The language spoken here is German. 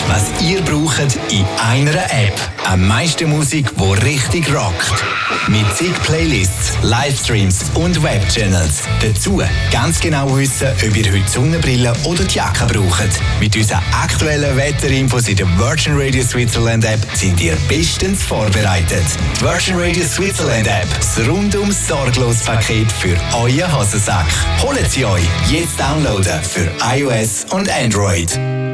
was ihr braucht in einer App. Am meisten Musik, die richtig rockt. Mit zig Playlists, Livestreams und Webchannels. Dazu ganz genau wissen, ob ihr heute Sonnenbrille oder die Jacke braucht. Mit unseren aktuellen Wetterinfos in der Virgin Radio Switzerland App sind ihr bestens vorbereitet. Die Virgin Radio Switzerland App, das rundum sorglos Paket für euren Hosensack. Holt sie euch jetzt downloaden für iOS und Android.